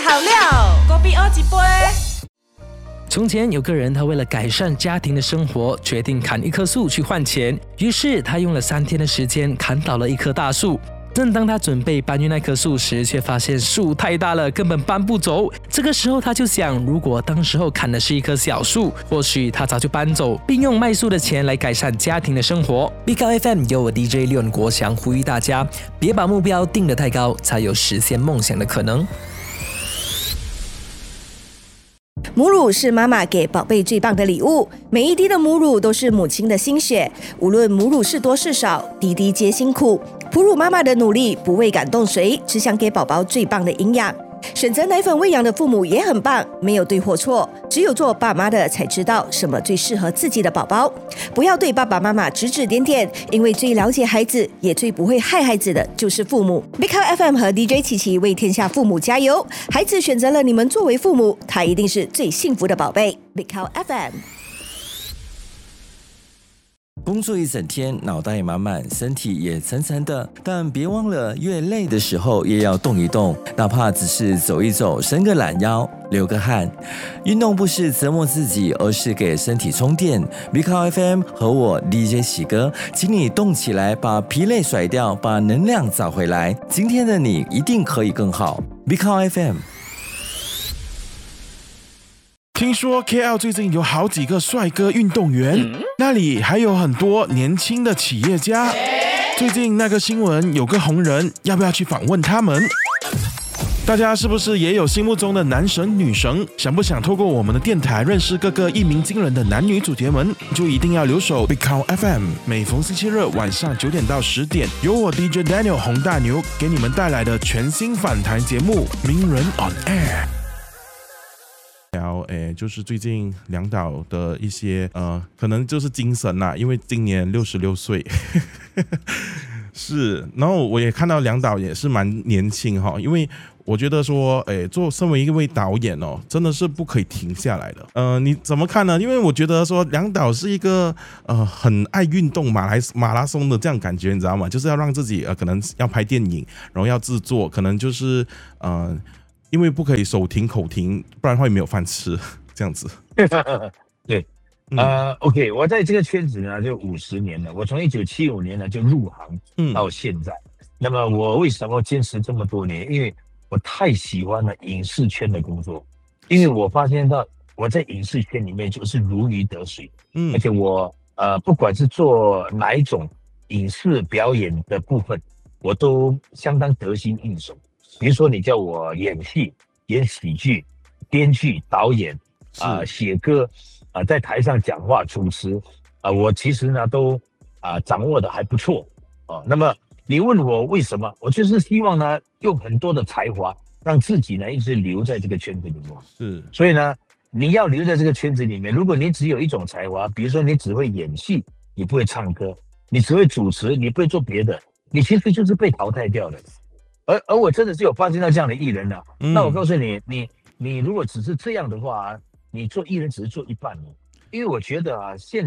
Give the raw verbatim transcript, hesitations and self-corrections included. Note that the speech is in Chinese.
好料， 隔壁二几杯。 从前有个人，他为了改善家庭的生活，决定砍一棵树去换钱。于是他用了三天的时间砍倒了一棵大树。正当他准备搬运那棵树时，却发现树太大了，根本搬不走。这个时候他就想，如果当时候砍的是一棵小树，或许他早就搬走，并用卖树的钱来改善家庭的生活。B K F M 由我 D J 廖国祥呼吁大家，别把目标定得太高，才有实现梦想的可能。 母乳是妈妈给宝贝最棒的礼物，每一滴的母乳都是母亲的心血，无论母乳是多是少，滴滴皆辛苦。哺乳妈妈的努力不为感动谁，只想给宝宝最棒的营养。选择奶粉喂养的父母也很棒，没有对或错，只有做爸妈的才知道什么最适合自己的宝宝。不要对爸爸妈妈指指点点，因为最了解孩子也最不会害孩子的就是父母。Big Cow F M 和 D J 琪琪为天下父母加油，孩子选择了你们作为父母，他一定是最幸福的宝贝。Big Cow F M。 工作一整天，脑袋满满，身体也沉沉的，但别忘了，越累的时候也要动一动，哪怕只是走一走，伸个懒腰，流个汗。运动不是折磨自己，而是给身体充电。B K F M 和我 D J 喜哥，请你动起来，把疲累甩掉，把能量找回来。今天的你一定可以更好。B K F M。 听说 K L 最近有好几个帅哥运动员，嗯、那里还有很多年轻的企业家。最近那个新闻有个红人，要不要去访问他们？大家是不是也有心目中的男神女神？想不想透过我们的电台认识各个一鸣惊人的男女主角们？就一定要留守 Big Cow F M， 每逢星期日晚上九点到十点，由我 D J Daniel 洪大牛给你们带来的全新访谈节目《名人 on Air》。聊诶，就是最近梁导的一些呃，可能就是精神啦，因为今年六十六岁，是。然后我也看到梁导也是蛮年轻哈，因为我觉得说，诶，做身为一位导演哦，真的是不可以停下来的。呃，你怎么看呢？因为我觉得说梁导是一个呃很爱运动马拉马拉松的这样感觉，你知道吗？就是要让自己呃可能要拍电影，然后要制作，可能就是呃。因为不可以手停口停，不然会没有饭吃，这样子。 对，呃、嗯、，OK， 我在这个圈子呢就五十年了，我从一九七五年呢就入行到现在。嗯、那么我为什么坚持这么多年？因为我太喜欢了影视圈的工作，因为我发现到我在影视圈里面就是如鱼得水，嗯，而且我呃不管是做哪一种影视表演的部分，我都相当得心应手。比如说你叫我演戏、演喜剧、编剧、导演啊、呃、写歌啊、呃、在台上讲话、主持啊、呃，我其实呢都啊、呃、掌握的还不错哦。那么你问我为什么，我就是希望呢用很多的才华让自己呢一直留在这个圈子里面。 是， 所以呢你要留在这个圈子里面，如果你只有一种才华，比如说你只会演戏，你不会唱歌，你只会主持，你不会做别的，你其实就是被淘汰掉的。而而我真的是有发现到这样的艺人啊、嗯，那我告诉你，你你如果只是这样的话，你做艺人只是做一半，因为我觉得啊，现